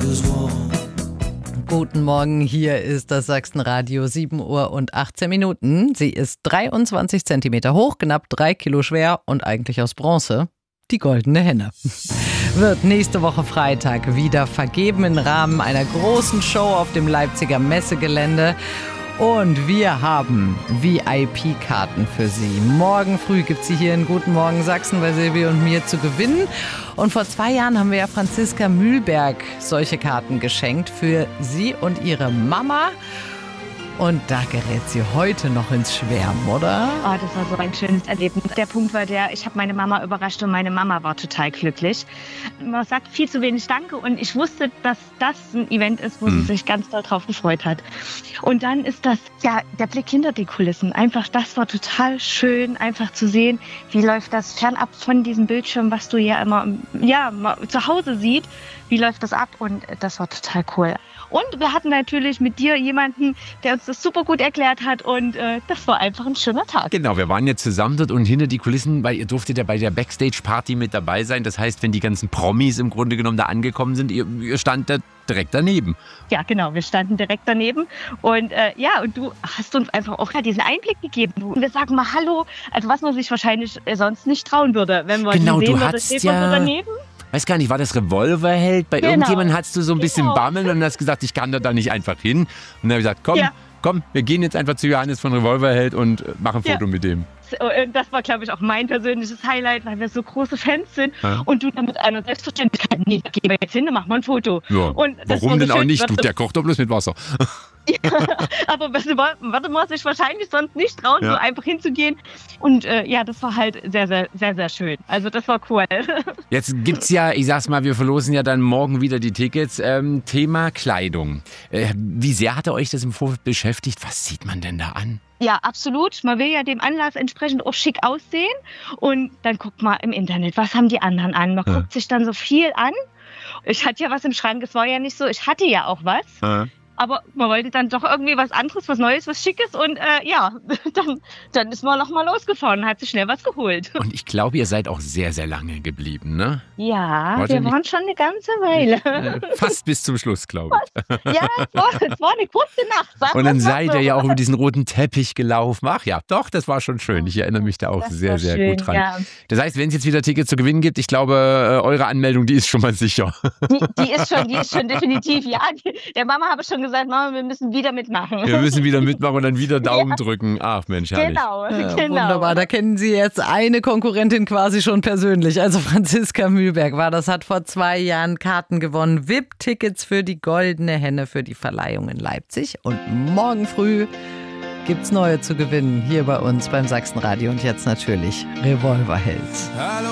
Guten Morgen, hier ist das Sachsenradio, 7 Uhr und 18 Minuten. Sie ist 23 Zentimeter hoch, knapp 3 Kilo schwer und eigentlich aus Bronze. Die goldene Henne wird nächste Woche Freitag wieder vergeben im Rahmen einer großen Show auf dem Leipziger Messegelände. Und wir haben VIP-Karten für Sie. Morgen früh gibt es sie hier in Guten Morgen Sachsen bei Silvi und mir zu gewinnen. Und vor 2 Jahren haben wir ja Franziska Mühlberg solche Karten geschenkt für sie und ihre Mama. Und da gerät sie heute noch ins Schwärmen, oder? Oh, das war so ein schönes Erlebnis. Der Punkt war ich habe meine Mama überrascht und meine Mama war total glücklich. Man sagt viel zu wenig Danke und ich wusste, dass das ein Event ist, wo sie sich ganz doll drauf gefreut hat. Und dann ist das, der Blick hinter die Kulissen. Einfach, das war total schön, einfach zu sehen, wie läuft das fernab von diesem Bildschirm, was du ja immer, zu Hause siehst. Wie läuft das ab? Und das war total cool. Und wir hatten natürlich mit dir jemanden, der uns das super gut erklärt hat und das war einfach ein schöner Tag. Genau, wir waren jetzt zusammen dort und hinter die Kulissen, weil ihr durftet ja bei der Backstage-Party mit dabei sein. Das heißt, wenn die ganzen Promis im Grunde genommen da angekommen sind, ihr stand da direkt daneben. Ja, genau, wir standen direkt daneben und und du hast uns einfach auch diesen Einblick gegeben. Und wir sagen mal Hallo, also was man sich wahrscheinlich sonst nicht trauen würde, wenn man genau, sehen würde, steht man so daneben. Weiß gar nicht, war das Revolverheld? Bei irgendjemandem hattest du so ein bisschen Bammeln und hast gesagt, ich kann da nicht einfach hin. Und dann habe ich gesagt, komm, wir gehen jetzt einfach zu Johannes von Revolverheld und machen ein Foto mit dem. Das war, glaube ich, auch mein persönliches Highlight, weil wir so große Fans sind. Ja. Und du dann mit einer Selbstverständlichkeit, nee, da gehen wir jetzt hin, dann machen wir ein Foto. Ja. Und warum denn auch nicht? Der kocht doch bloß mit Wasser. Aber würde man sich wahrscheinlich sonst nicht trauen, so einfach hinzugehen. Und das war halt sehr, sehr, sehr, sehr schön. Also das war cool. Jetzt gibt's ja, ich sag's mal, wir verlosen ja dann morgen wieder die Tickets. Thema Kleidung. Wie sehr hat euch das im Vorfeld beschäftigt? Was sieht man denn da an? Ja, absolut. Man will ja dem Anlass entsprechend auch schick aussehen. Und dann guckt man im Internet, was haben die anderen an? Man guckt sich dann so viel an. Ich hatte ja was im Schrank, es war ja nicht so, ich hatte ja auch was. Aber man wollte dann doch irgendwie was anderes, was Neues, was Schickes und dann ist man nochmal losgefahren und hat sich schnell was geholt. Und ich glaube, ihr seid auch sehr, sehr lange geblieben, ne? Ja, wir waren schon eine ganze Weile. Fast bis zum Schluss, glaube ich. Ja, es war eine kurze Nacht. Und dann seid ihr ja auch über diesen roten Teppich gelaufen. Ach ja, doch, das war schon schön. Ich erinnere mich da auch sehr, sehr gut dran. Ja. Das heißt, wenn es jetzt wieder Tickets zu gewinnen gibt, ich glaube, eure Anmeldung, die ist schon mal sicher. Die ist schon definitiv, ja. Der Mama habe ich schon gesagt, Mama, wir müssen wieder mitmachen. Wir müssen wieder mitmachen und dann wieder Daumen drücken. Ach Mensch, herrlich. Genau. Wunderbar, da kennen Sie jetzt eine Konkurrentin quasi schon persönlich. Also Franziska Mühlberg hat vor 2 Jahren Karten gewonnen. VIP-Tickets für die Goldene Henne für die Verleihung in Leipzig. Und morgen früh gibt's neue zu gewinnen hier bei uns beim Sachsenradio. Und jetzt natürlich Revolverheld.